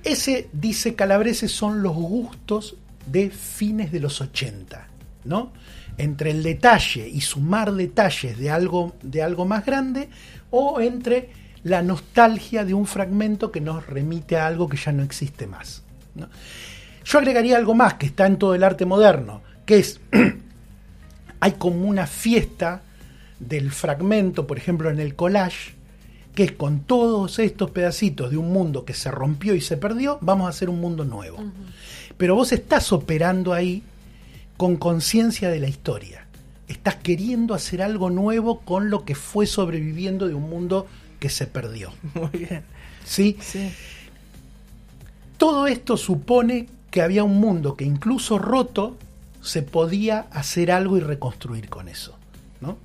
Ese, dice Calabrese, son los gustos de fines de los 80, ¿no? Entre el detalle y sumar detalles de algo más grande, o entre la nostalgia de un fragmento que nos remite a algo que ya no existe más, ¿no? Yo agregaría algo más que está en todo el arte moderno, que es, hay como una fiesta del fragmento, por ejemplo en el collage, que es con todos estos pedacitos de un mundo que se rompió y se perdió, vamos a hacer un mundo nuevo. Uh-huh. Pero vos estás operando ahí con conciencia de la historia. Estás queriendo hacer algo nuevo con lo que fue sobreviviendo de un mundo que se perdió. Muy bien. ¿Sí? Sí. Todo esto supone que había un mundo que incluso roto se podía hacer algo y reconstruir con eso, ¿no?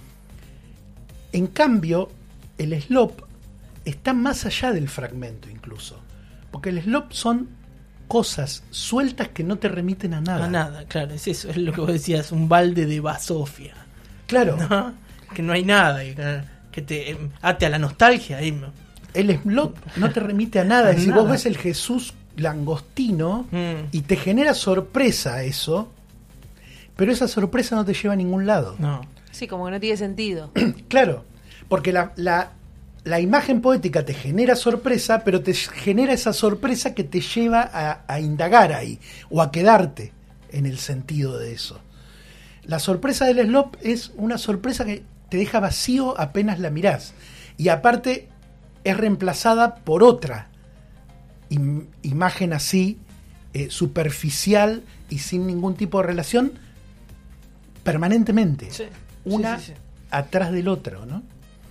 En cambio, el slop está más allá del fragmento incluso, porque el slop son cosas sueltas que no te remiten a nada. A nada, claro, es eso, es lo que vos decías, un balde de basofia. Claro. ¿No? Que no hay nada, que te ate a la nostalgia. El slop no te remite a nada, es decir, vos ves el Jesús langostino y te genera sorpresa eso, pero esa sorpresa no te lleva a ningún lado. No. Sí, como que no tiene sentido. Claro, porque la imagen poética te genera sorpresa, pero te genera esa sorpresa que te lleva a indagar ahí, o a quedarte en el sentido de eso. La sorpresa del slop es una sorpresa que te deja vacío apenas la mirás, y aparte es reemplazada por otra imagen así, superficial y sin ningún tipo de relación, permanentemente. Sí. Una sí. atrás del otro, ¿no?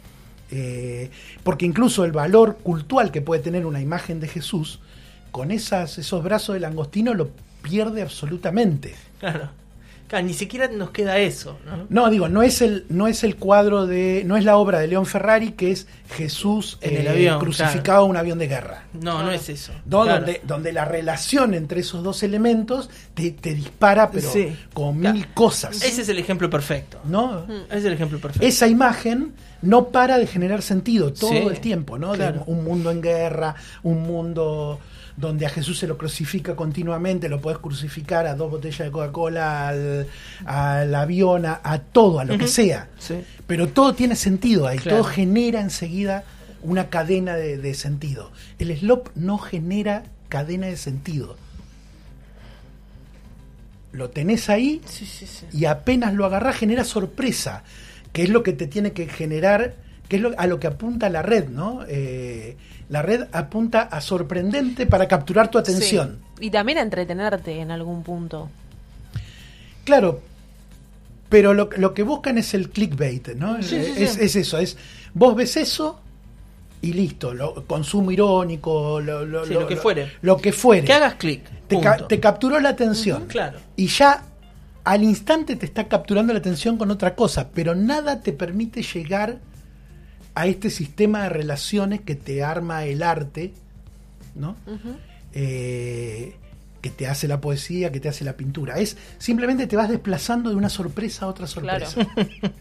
Porque incluso el valor cultural que puede tener una imagen de Jesús, con esos brazos de langostino lo pierde absolutamente. Claro, ni siquiera nos queda eso, ¿no? No, digo, no es el cuadro no es la obra de León Ferrari, que es Jesús en el avión, crucificado claro, en un avión de guerra. No es eso. No, claro. donde la relación entre esos dos elementos te dispara, pero sí, con mil cosas. Ese es el ejemplo perfecto. ¿No? Es el ejemplo perfecto. Esa imagen no para de generar sentido todo el tiempo, ¿no? Claro. De un mundo en guerra, un mundo donde a Jesús se lo crucifica continuamente, lo podés crucificar a 2 botellas de Coca-Cola, al avión, a todo, a lo que sea. Sí. Pero todo tiene sentido ahí, claro, todo genera enseguida una cadena de sentido. El slop no genera cadena de sentido. Lo tenés ahí sí. y apenas lo agarrás genera sorpresa, que es lo que te tiene que generar, que es a lo que apunta la red, ¿no? La red apunta a sorprendente para capturar tu atención. Sí. Y también a entretenerte en algún punto. Claro, pero lo que buscan es el clickbait, ¿no? Sí. Es eso, es vos ves eso y listo, consumo irónico, lo que fuere. Lo que fuere. Que hagas clic. Te capturó la atención. Claro. Y ya al instante te está capturando la atención con otra cosa, pero nada te permite llegar a este sistema de relaciones que te arma el arte, ¿no? Uh-huh. Que te hace la poesía, que te hace la pintura. Simplemente te vas desplazando de una sorpresa a otra sorpresa. Claro.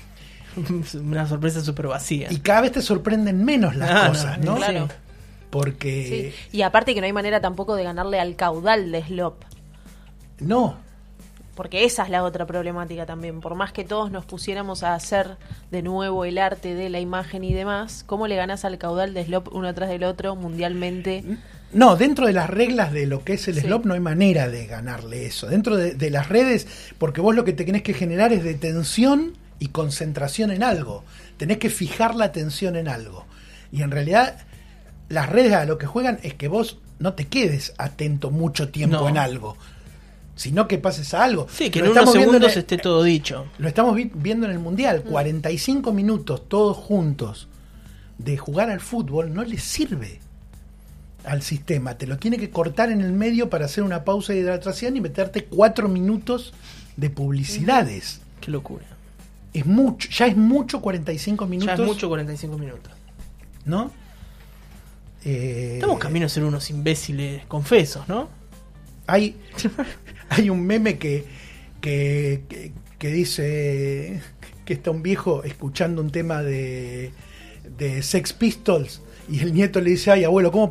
Una sorpresa súper vacía. Y cada vez te sorprenden menos las cosas, ¿no? Claro. Porque... Sí. Y aparte que no hay manera tampoco de ganarle al caudal de slop. No. Porque esa es la otra problemática también. Por más que todos nos pusiéramos a hacer de nuevo el arte de la imagen y demás, ¿cómo le ganas al caudal de slop uno atrás del otro mundialmente? No, dentro de las reglas de lo que es el slop no hay manera de ganarle eso. Dentro de las redes, porque vos lo que te tenés que generar es detención y concentración en algo. Tenés que fijar la atención en algo. Y en realidad las redes a lo que juegan es que vos no te quedes atento mucho tiempo en algo, sino que pases a algo. Sí, que en unos segundos esté todo dicho. Lo estamos viendo en el Mundial. 45 minutos todos juntos de jugar al fútbol no les sirve al sistema. Te lo tiene que cortar en el medio para hacer una pausa de hidratación y meterte 4 minutos de publicidades. Qué locura. Es mucho, ya es mucho 45 minutos. Ya es mucho 45 minutos. ¿No? Estamos camino a ser unos imbéciles confesos, ¿no? Hay un meme que dice que está un viejo escuchando un tema de Sex Pistols y el nieto le dice: ay, abuelo, ¿cómo